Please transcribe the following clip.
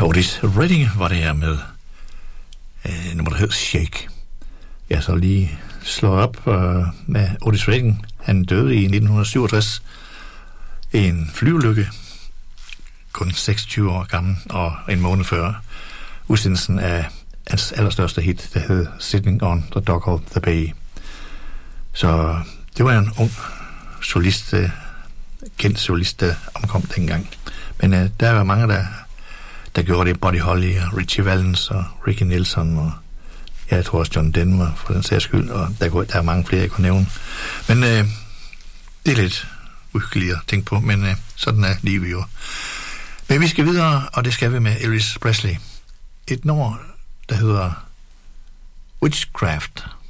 Otis Redding var det her med nummer, der hedder Shake. Jeg så lige slået op med Otis Redding. Han døde i 1967 i en flyulykke, kun 26 år gammel, og en måned før udsendelsen af hans allerstørste hit, der hed Sitting on the Dock of the Bay. Så det var en ung solist, kendt solist, der omkom dengang. Men der var mange, der gjorde det. Buddy Holly og Richie Valens og Ricky Nelson og jeg tror også John Denver for den sags skyld, og der er mange flere, jeg kunne nævne. Men det er lidt uhyggeligt at tænke på, men sådan er livet jo. Men vi skal videre, og det skal vi med Elvis Presley. Et nummer, der hedder Witchcraft.